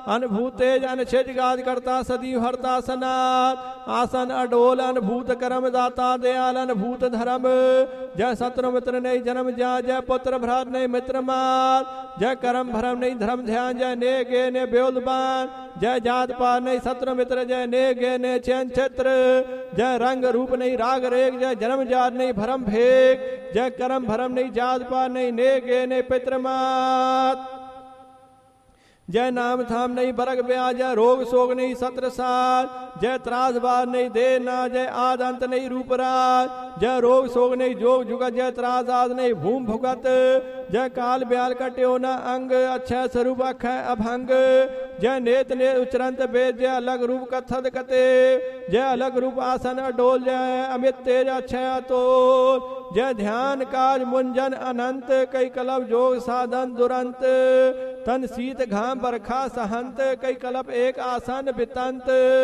अनुभूत तेज अनछेद गाद करता सदी हरता सनात आसन अडोल अनुभूत कर्म दाता दयाल अनुभूत धर्म जय शत्रु मित्र नहीं जन्म जा जय पुत्र भ्रात नहीं मित्र मात जय कर्म भरम नहीं धर्म ध्यान जय ने गे ने ब्योलबान जय जात पार नहीं शत्रु मित्र जय ने गे ने चैन क्षेत्र जय रंग रूप नहीं राग रेग जय जन्म जात नहीं भरम भेग जय कर्म भरम नहीं जात पार नहीं ने गे ने पित्र मात जय नाम थाम नहीं बरग ब्याह जय रोग सोग नहीं सत्र सार जय त्रास बार नहीं दे ना जय आद अंत नहीं रूप राज जय रोग सोग नहीं जोग जुगत जय त्रास आद नहीं भूम भुगत जय काल ब्याल कट्यो न अंग अक्षय स्वरूप अक्षय अभंग जय नेत ने उच्चरंत वेद जय अलग रूप कथद कते जय अलग रूप आसन अडोल जय अमित तेज अक्षय अतोल जय ध्यान काज मुंजन अनंत कई कलप जोग साधन दुरंत तन शीत घाम बरखा सहंत कई कलप एक आसन बितंत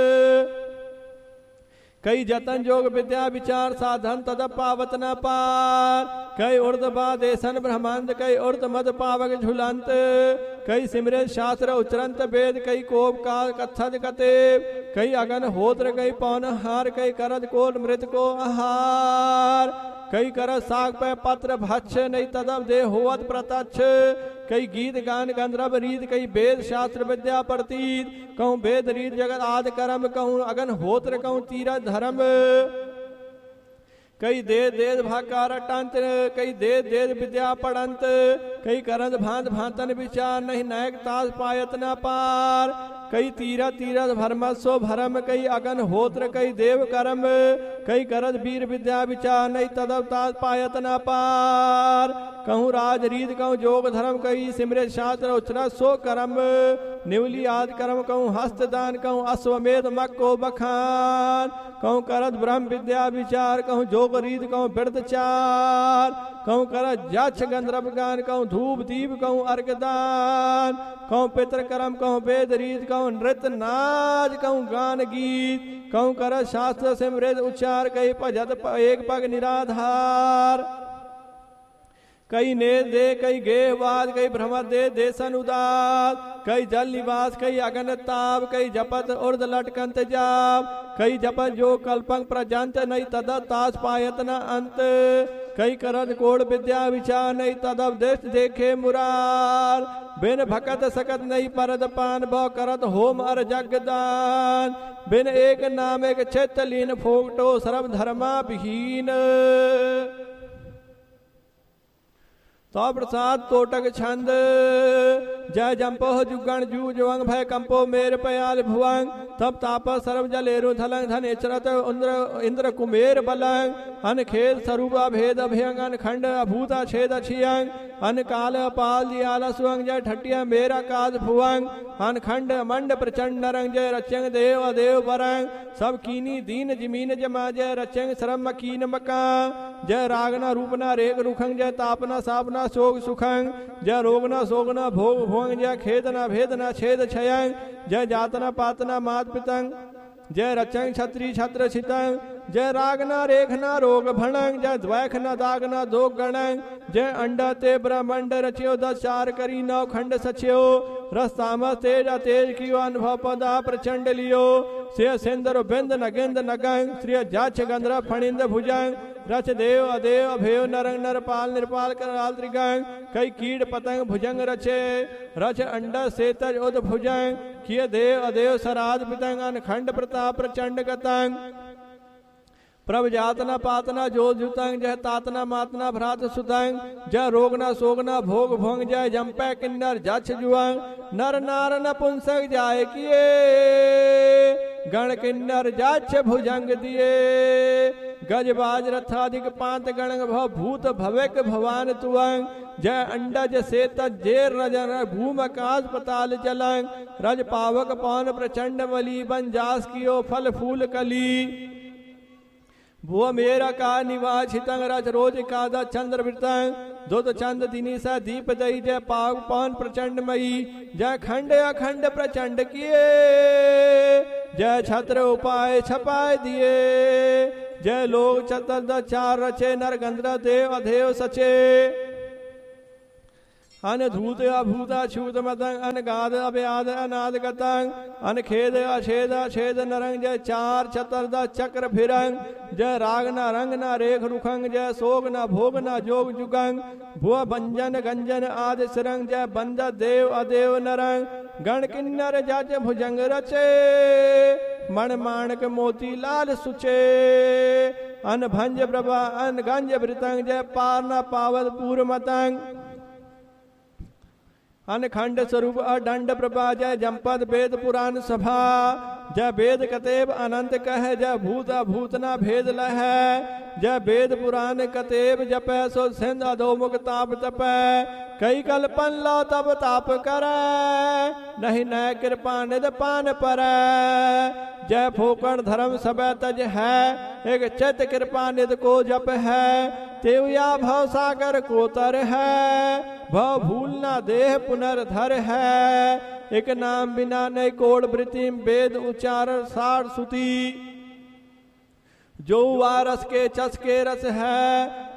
कई जतन जोग विद्या विचार साधन तद पावत न पार कई उर्द बादेशन ब्रह्मांड कई उर्द मद पावक झुलंत कई सिमरन शास्त्र उच्चरंत वेद कई कोप का कथद कते कई अगन होत्र कई पौन हार कई करद कोट मृत को आहार कई कर साग पे पत्र भक्ष नहीं तदव दे होवत प्रत्यक्ष कई गीत गान गंधर्व रीत कई वेद शास्त्र विद्या प्रतीत कहूँ वेद रीत जगत आदि कर्म कहूँ अगन होत्र कहूँ तीरथ धर्म कई दे देद भाकार अटंत कई दे देद विद्या पढ़ंत कई करंद भांत भांतन विचार नहीं नायक तास पायत न पार कई तीरथ तीरथ भरमस्व भरम कई अगन होत्र कई देव कर्म कई करद वीर विद्या विचार नहीं तदव तास पायत न पार कहूँ राज रीत कहूँ जोग धर्म कई सिमरत शास्त्र उच्चरत सो कर्म निवली आदि कर्म कहूँ हस्तदान कहूँ अश्वमेध मक्को बखान कहूँ करद ब्रह्म विद्या विचार कहूँ जोग रीत कहूँ बिरद चार कहूँ करद जक्ष गंधर्व गान कहूँ धूप दीप कहूँ अर्घदान कहूँ पितृ कर्म कहूँ वेद रीत कहूँ नृत्य नाच कहूँ गान गीत कहूँ करद शास्त्र सिमरत उच्चार कई भजत एक पग निराधार कई ने दे कई गेहवाद कई भ्रमर दे देसन उदास कई जल निवास कई अगन ताप कई जपत उर्द लटकंत जाप कई जपत जो कल्पंग प्रजंत नहीं तद तास पायत न अंत कई करद कोड विद्या विचार नहीं तदव देश देखे मुरार बिन भकत सकत नहीं परद पान भव करत होम अर जगदान बिन एक नाम एक चैतलीन फोकटो सर्व धर्मा विहीन तो प्रसाद तोटक छंद जय जंपो जुगण जू जुवंग भय कंपो मेर पयाल भुवंग तब ताप सर्व जलेरु धलंग धन इचरत इंद्र कुमेर बलंग अन खेद स्वरूपा भेद अभयंग अन खंड अभूता छेद छियंग अन काल पाल दियाल सुअंग जय ठटिया मेरा काज भुवंग अन खंड मंड प्रचंड नरंग जय रचंग देव अदेव बरंग सब कीनी दीन जमीन जमा जय रचंग श्रम कीन मका जय रागना रूपना रेग रुखंग जय तापना सापना शोक सुखंग जय रोगना सोगना भोग भोंग जय खेदना भेदना छेद छयंग जय जातना पातना मात पितंग जय रचंग छत्री छत्र छितंग जय रागना रेखना रोग भणंग जय द्वैखना दागना दो गणंग जय अंडा ते ब्रह्मंड रचियो 10 चार करी 9 खंड सचियो रस तामस तेज अतेज कियो अनुभव पदा प्रचंड लियो से सिंदर बिंद नगिंद नगंग श्री जाच गंधर्व फणिंद भुजंग रच देव अदेव अभेव नरंग नरपाल निर्पाल कराल त्रिगंग कई कीट पतंग भुजंग रचे रच अंड सेतज उद भुजंग किय देव अदेव सराज पितंग अनखंड प्रताप प्रचंड गतंग प्रभ जातना पातना जोत जुतंग जय तातना मातना भ्रात सुतंग जय रोगना सोगना भोग भोंग जय जम्पै किन्नर जछ जुअंग नर नार नपुंसक जाय किए गण किन्नर जछ भुजंग दिए गजबाज रथाधिक पांत गण भव भूत भवेक भवान तुअंग जय अंडज सेत जेर रजन भूम आकाश पताल जलंग रज पावक पवन प्रचंड बली बन जास कियो फल फूल कली भुव मेरा का निवास हितंग रज रोज कादा चंद्र वृतंग दुध चंद दिनी सा दीप दई जय पाव पवन प्रचंड मई जय खंड अखंड प्रचंड किए जय छत्र उपाय छपाय दिए जय लोग चतुर्द चार रचे नर गंधर्व देव अधेव सचे अनधूत अभूता छूत मतंग अनगाद अव्याद अनाद गतंग अनखेद अछेद अछेद नरंग जय चार चतुर्द चक्र फिरंग जय राग न रंग न रेख रुखंग जय सोग न भोग न जोग जुगंग भुव भंजन गंजन आदि सिरंग जय बंद देव अदेव नरंग गण किन्नर जज भुजंग रचे मण माणक मोती लाल सुचे अन भंज प्रभा अन गंज वृतंग जय पार न पावत पूर्व मतंग अनखंड स्वरूप अदंड प्रभा जय जमपद वेद पुराण सभा जय वेद कतेब अनंत कह जय भूत अभूत न भेद लह जय वेद पुराण कतेब जप सो सिंध अधोमुख ताप तप कई कल्पन लो तब ताप कर नहीं न कृपा निध पान पर जय फोकड़ धर्म सब तज है एक चित कृपा निध को जप है तेवया भव सागर को तर है भव भूलना देह पुनर्धर है एक नाम बिना नहीं कोड वृत्तिम वेद उच्चारण सार सुती जो वारस के चस के रस है